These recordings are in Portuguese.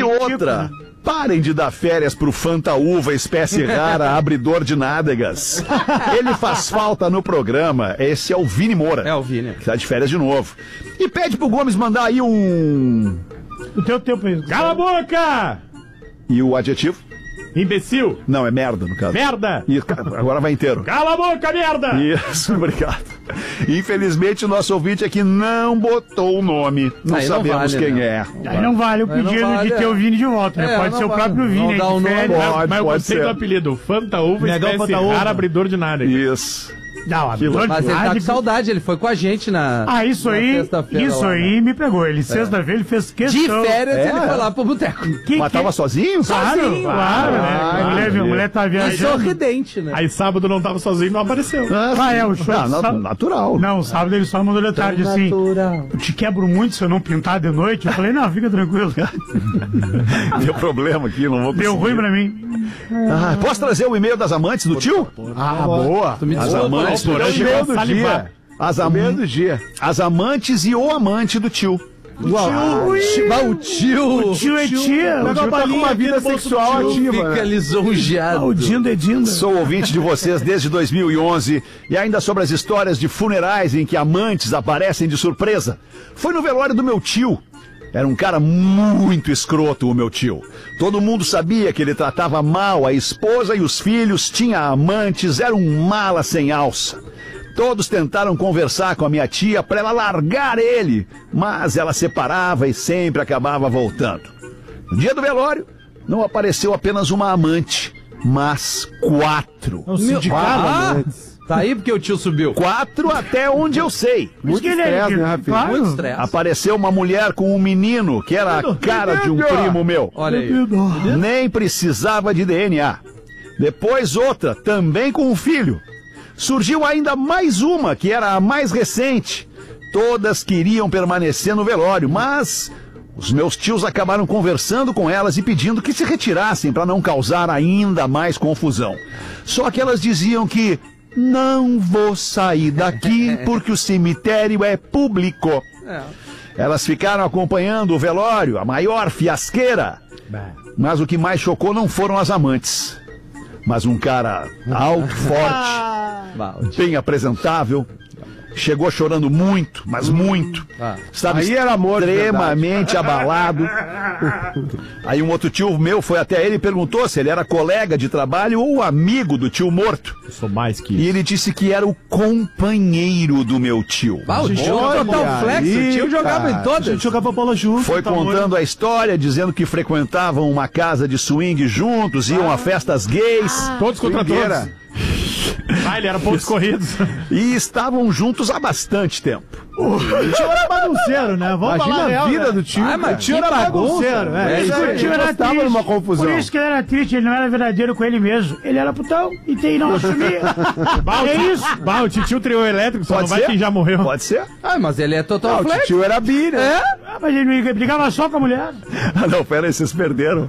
E outra, parem de dar férias pro Fantaúva, espécie rara, abridor de nádegas. Ele faz falta no programa. Esse é o Vini Moura. É o Vini. Que tá de férias de novo. E pede pro Gomes mandar aí um... O teu tempo aí. Cala a boca! E o adjetivo? Imbecil! Não, é merda, no caso. Merda! Isso, agora vai inteiro. Cala a boca, merda! Isso, obrigado. Infelizmente, o nosso ouvinte aqui não botou o nome. Não Aí não sabemos vale, quem né? é. Aí não vale o Aí não pedido vale, de ter o Vini de volta, né? É, Pode não ser o vale. próprio Vini Não aí dá de o nome. férias. Mas eu pode gostei ser. do apelido. Fantaúva, Negão espécie Fantaúva. rara, abridor de nada. Isso. Não, Mas ele tá com saudade, ele foi com a gente na. Ah, isso na aí, sexta-feira isso lá, aí me pegou. Ele, sexta-feira, ele fez De questão. férias, ele foi lá pro boteco. Mas tava sozinho? Claro, sozinho. claro, né? A mulher tá E viajando. sorridente, né? Aí sábado não tava sozinho e não apareceu. Ah, é, o show. Natural. Não, sábado ele só mandou de tarde assim. Natural. Eu te quebro muito se eu não pintar de noite. Eu falei, não, fica tranquilo. Deu problema aqui, não vou Deu ruim pra mim. Ah, posso trazer o e-mail das amantes do tio? Ah, boa. Tu me As desculpa, amantes né? do Chegou meio a do salivar. dia. As, do dia. as amantes e o amante do tio. O tio. O tio é tia. O tio tá com uma vida sexual ativa. Fica Né? lisonjeado. O Dindo é Dindo. Sou ouvinte de vocês desde 2011 e ainda sobre as histórias de funerais em que amantes aparecem de surpresa. Foi no velório do meu tio. Era um cara muito escroto, o meu tio. Todo mundo sabia que ele tratava mal a esposa e os filhos, tinha amantes, era um mala sem alça. Todos tentaram conversar com a minha tia para ela largar ele, mas ela separava e sempre acabava voltando. No dia do velório, não apareceu apenas uma amante, mas 4. Tá aí porque o tio subiu. 4 até onde eu sei. Muito estresse, né, Rafinha? Claro. Muito estresse. Apareceu uma mulher com um menino que era a cara de um primo meu. Olha aí. Nem precisava de DNA. Depois outra, também com um filho. Surgiu ainda mais uma, que era a mais recente. Todas queriam permanecer no velório, mas os meus tios acabaram conversando com elas e pedindo que se retirassem para não causar ainda mais confusão. Só que elas diziam que não vou sair daqui porque o cemitério é público. Elas ficaram acompanhando o velório, a maior fiasqueira. Mas o que mais chocou não foram as amantes, mas um cara alto, forte, bem apresentável. Chegou chorando muito, mas muito. Estava Aí era amor de extremamente abalado. Aí um outro tio meu foi até ele e perguntou se ele era colega de trabalho ou amigo do tio morto. Eu sou mais que E isso. ele disse que era o companheiro do meu tio. O tio Olha total flex, o tio aí, jogava cara. em todas. Jogava bola junto. Foi contando a história, dizendo que frequentavam uma casa de swing juntos, iam a festas gays Todos contra todos. Swingueira. Ah, ele era pontos corridos. e estavam juntos há bastante tempo. O tio era bagunceiro, né? Vamos Imagina falar a real, vida né? do tio. Ah, mas O tio que era bagunceiro. bagunça. É, É, isso aí. O tio Ele era estava triste. numa confusão. Por isso que ele era triste, ele não era verdadeiro com ele mesmo. Ele era putão e não assumia. É isso. Bah, o tio trio elétrico, só Pode não vai ser? quem já morreu. Pode ser? Ah, mas ele é total Ah, o flex. tio era bi, né? Ah, mas ele brigava só com a mulher. Ah, não, pera aí, vocês perderam.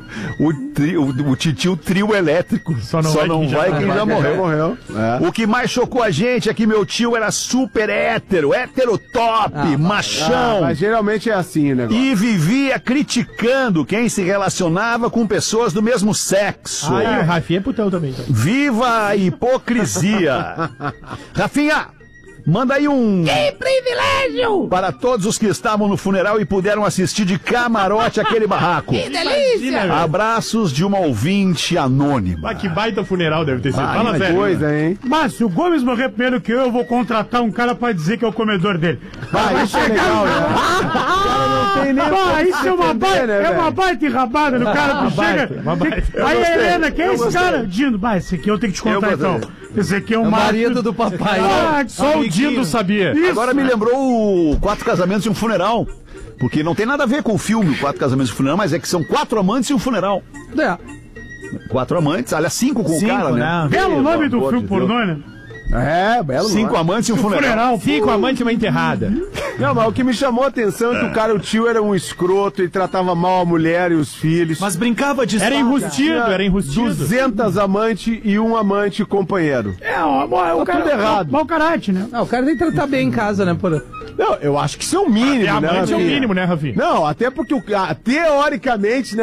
O titio trio elétrico. Só não vai quem já morreu. Morreu. É. O que mais chocou a gente é que meu tio era super hétero top, machão. Mas geralmente é assim o negócio. E vivia criticando quem se relacionava com pessoas do mesmo sexo. Aí o Rafinha é putão também. Então. Viva a hipocrisia! Rafinha, manda aí um... Que privilégio! Para todos os que estavam no funeral e puderam assistir de camarote aquele barraco. Que delícia! Abraços de uma ouvinte anônima. Ah, que baita funeral deve ter sido. Fala Que sério. coisa, hein? Mas se o Gomes morrer primeiro que eu vou contratar um cara pra dizer que é o comedor dele. Vai, isso é legal, né? O cara não tem nem Ah, isso é uma baita, né, é uma velho? baita enrabada no cara que chega. uma baita. Aí a Helena, quem é esse cara? Dindo, vai, esse aqui eu tenho que te contar Eu gostei. então. Esse aqui é um O macho. marido do papai. Ah, Só o Dindo sabia. Isso. Agora me lembrou o 4 Casamentos e um Funeral. Porque não tem nada a ver com o filme 4 Casamentos e um Funeral, mas é que são 4 amantes e um funeral. É. 4 amantes, aliás, 5 com o cara, né? Belo nome do Pelo filme amor de pornô, né? É, belo. 5 nome. amantes e um funeral. Funeral. 5 amantes e uma enterrada. Não, mas o que me chamou a atenção é que o tio era um escroto e tratava mal a mulher e os filhos. Mas brincava de Era enrustido. 200 amantes e um amante companheiro. O cara tudo errado. Mau caráter, né? Ah, o cara tem que tratar bem em casa, né? Não, eu acho que isso é o mínimo, É né? amante é o Rafinha? mínimo, né, Rafinha? Não, até porque teoricamente, né?